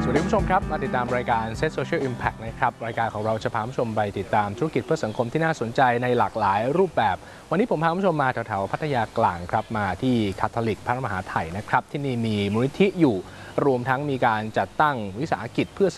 วัสดีผู้ชมครับมาติดตามรายการ Set Social Impact นะครับรายการของเราจะพาผู้ชมไปติดตามธุรกิจเพื่อสังคมที่น่าสนใจในหลากหลายรูปแบบวันนี้ผมพาผู้ชมมาแถวๆพัทยากลางครับมาที่คาทอลิกพระมหาไถ่นะครับที่นี่มีมูลนิธิอยู่รวมทั้งมีการจัดตั้งวิสาหกิจเพื่อ